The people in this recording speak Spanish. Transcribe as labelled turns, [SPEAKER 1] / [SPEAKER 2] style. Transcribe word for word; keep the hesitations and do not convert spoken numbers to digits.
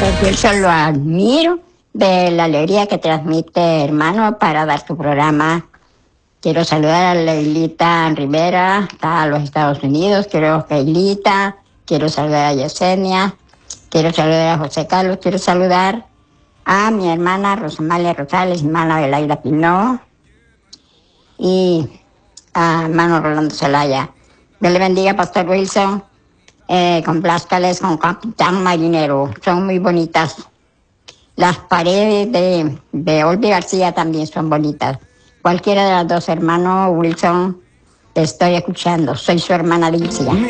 [SPEAKER 1] Wilson lo admiro de la alegría que transmite, hermano, para dar su programa. Quiero saludar a Leilita Rivera, está a los Estados Unidos. Quiero Leilita, quiero saludar a Yesenia, quiero saludar a José Carlos, quiero saludar a mi hermana Rosamalia Rosales, hermana de Laila Pinó, y a hermano Rolando Zelaya. Dios le bendiga, Pastor Wilson. Eh, complázcales con Capitán Marinero, son muy bonitas. Las paredes de, de Olvi García también son bonitas. Cualquiera de las dos, hermano Wilson, te estoy escuchando. Soy su hermana Alicia.